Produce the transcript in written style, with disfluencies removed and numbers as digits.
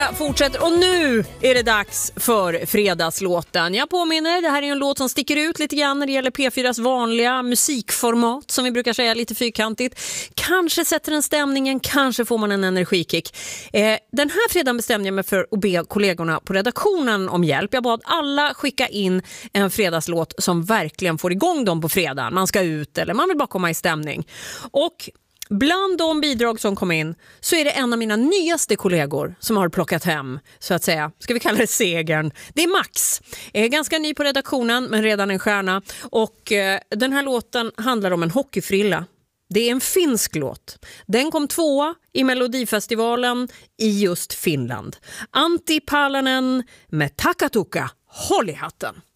Fortsätter och nu är det dags för fredagslåten. Jag påminner, det här är en låt som sticker ut lite grann när det gäller P4s vanliga musikformat som vi brukar säga lite fyrkantigt. Kanske sätter den stämningen, kanske får man en energikick. Den här fredagen bestämde jag mig för att be kollegorna på redaktionen om hjälp. Jag bad alla skicka in en fredagslåt som verkligen får igång dem på fredagen. Man ska ut eller man vill bara komma i stämning. Och bland de bidrag som kom in så är det en av mina nyaste kollegor som har plockat hem, så att säga, ska vi kalla det segern. Det är Max, ganska ny på redaktionen men redan en stjärna. Och den här låten handlar om en hockeyfrilla. Det är en finsk låt. Den kom 2 i Melodifestivalen i just Finland. Antti Palanen med Takatuka. Håll i hatten!